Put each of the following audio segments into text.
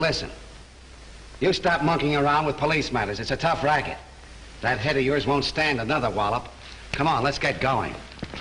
Listen, you stop monkeying around with police matters. It's a tough racket. That head of yours won't stand another wallop. Come on, let's get going.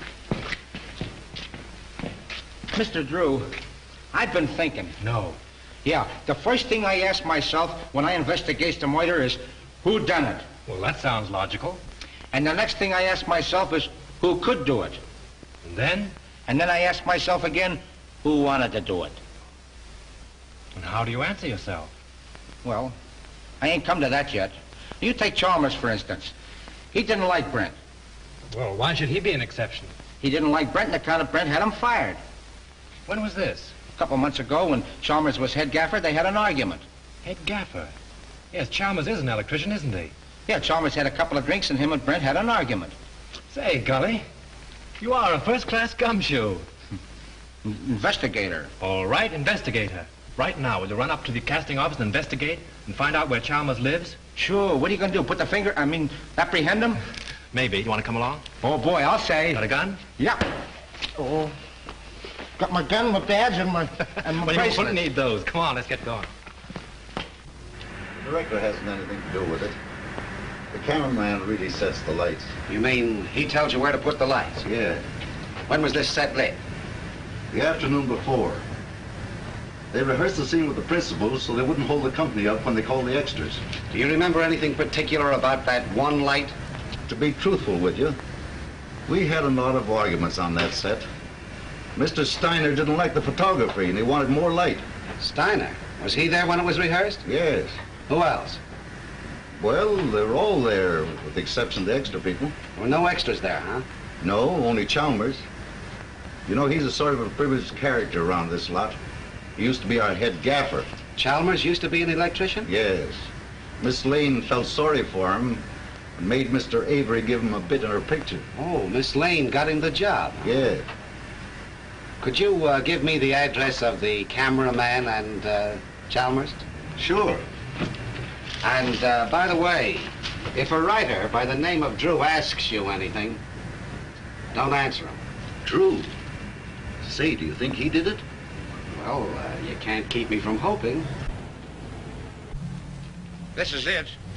Mr. Drew, I've been thinking. No. Yeah, the first thing I ask myself when I investigate the murder is, who done it? Well, that sounds logical. And the next thing I ask myself is, who could do it? And then? And then I ask myself again, who wanted to do it? And how do you answer yourself? Well, I ain't come to that yet. You take Chalmers, for instance. He didn't like Brent. Well, why should he be an exception? He didn't like Brent on account of Brent had him fired. When was this? A couple months ago, when Chalmers was head gaffer, they had an argument. Head gaffer? Yes, Chalmers is an electrician, isn't he? Yeah, Chalmers had a couple of drinks, and him and Brent had an argument. Say, Gully, you are a first-class gumshoe. Investigator. All right, investigator. Right now, will you run up to the casting office and investigate and find out where Chalmers lives? Sure. What are you going to do? Apprehend him? Maybe. You want to come along? Oh, boy, I'll say. Got a gun? Yeah. Oh. Got my gun, my badge, and my well, bracelet. You wouldn't need those. Come on, let's get going. The director hasn't anything to do with it. The cameraman really sets the lights. You mean he tells you where to put the lights? Yeah. When was this set lit? The afternoon before. They rehearsed the scene with the principals so they wouldn't hold the company up when they called the extras. Do you remember anything particular about that one light? To be truthful with you, we had a lot of arguments on that set. Mr. Steiner didn't like the photography and he wanted more light. Steiner? Was he there when it was rehearsed? Yes. Who else? Well, they're all there, with the exception of the extra people. There were no extras there, huh? No, only Chalmers. You know, he's a sort of a privileged character around this lot. He used to be our head gaffer. Chalmers used to be an electrician? Yes. Miss Lane felt sorry for him and made Mr. Avery give him a bit in her picture. Oh, Miss Lane got him the job. Yeah. Could you give me the address of the cameraman and Chalmers? Sure. And by the way, if a writer by the name of Drew asks you anything, don't answer him. Drew? Say, do you think he did it? Well, you can't keep me from hoping. This is it.